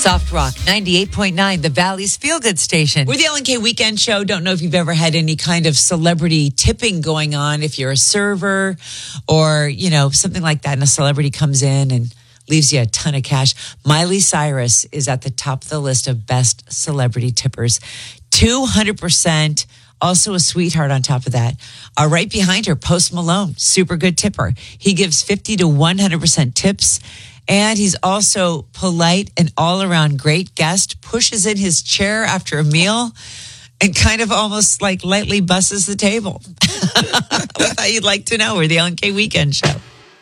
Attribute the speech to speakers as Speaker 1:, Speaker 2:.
Speaker 1: Soft Rock 98.9, the Valley's feel-good station.
Speaker 2: We're the L&K Weekend Show. Don't know if you've ever had any kind of celebrity tipping going on. If you're a server or, something like that, and a celebrity comes in and leaves you a ton of cash. Miley Cyrus is at the top of the list of best celebrity tippers. 200%. Also a sweetheart on top of that. Right behind her, Post Malone, super good tipper. He gives 50 to 100% tips. And he's also polite and all-around great guest, pushes in his chair after a meal and kind of almost like lightly busses the table. We thought you'd like to know. We're the L&K Weekend Show.